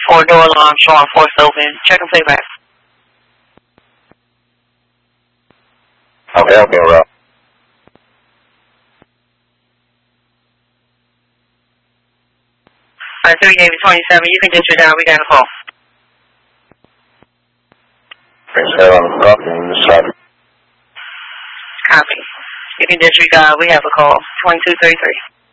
Four-door alarm showing force open. Check and playback. Okay, okay, Rob. Alright, 3 Navy 27, you can disregard, we got a call. Head on the clock and the side. Copy. You can disregard, we have a call. 2233.